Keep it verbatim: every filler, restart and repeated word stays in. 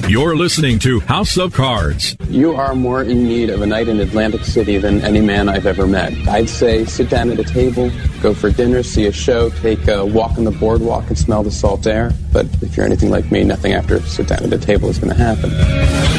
You're listening to House of Cards. You are more in need of a night in Atlantic City than any man I've ever met. I'd say sit down at a table, go for dinner, see a show, take a walk on the boardwalk and smell the salt air. But if you're anything like me, nothing after sit down at a table is going to happen.